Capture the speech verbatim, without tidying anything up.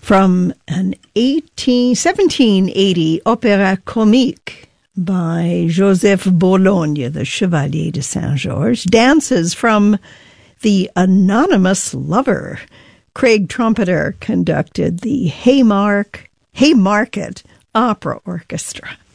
From an eighteen, seventeen eighty opéra comique by Joseph Bologne, the Chevalier de Saint-Georges, dances from The Anonymous Lover. Craig Trumpeter conducted the Haymark, Haymarket Opera Orchestra.